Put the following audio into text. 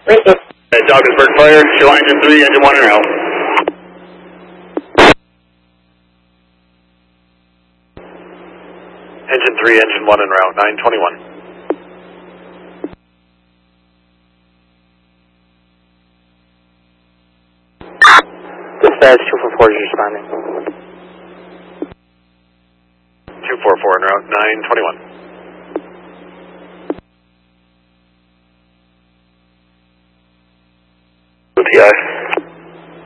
Doggersburg Fire, show engine 3, engine 1 en route. Engine 3, engine 1 en route, 921. Dispatch 244 is responding. 244 en route, 921. OTI.